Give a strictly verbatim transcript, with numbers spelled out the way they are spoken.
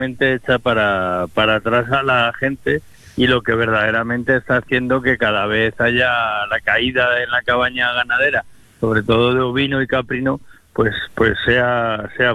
hecha para, para atrás a la gente, y lo que verdaderamente está haciendo que cada vez haya la caída en la cabaña ganadera, sobre todo de ovino y caprino, pues pues sea sea